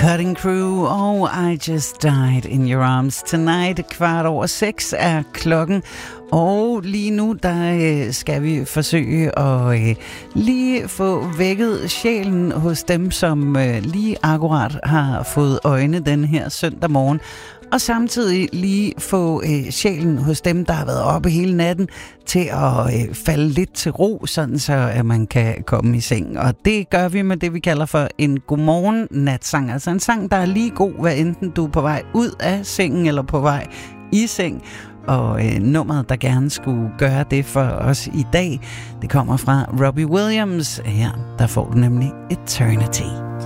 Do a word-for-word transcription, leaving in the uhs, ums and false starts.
Cutting Crew og I Just Died in Your Arms Tonight. Kvart over seks er klokken, og lige nu der øh, skal vi forsøge at øh, lige få vækket sjælen hos dem, som øh, lige akkurat har fået øjne den her søndag morgen, og samtidig lige få øh, sjælen hos dem, der har været oppe hele natten, til at øh, falde lidt til ro, sådan så at man kan komme i seng. Og det gør vi med det, vi kalder for en godmorgen natsang. Altså en sang, der er lige god, hvad enten du er på vej ud af sengen eller på vej i seng. Og øh, nummeret, der gerne skulle gøre det for os i dag, det kommer fra Robbie Williams. Her, der får du nemlig Eternity.